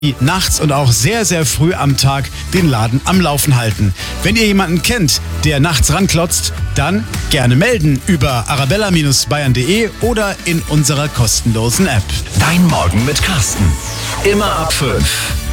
die nachts und auch sehr, sehr früh am Tag den Laden am Laufen halten. Wenn ihr jemanden kennt, der nachts ranklotzt, dann gerne melden über arabella-bayern.de oder in unserer kostenlosen App. Dein Morgen mit Carsten. Immer ab 5.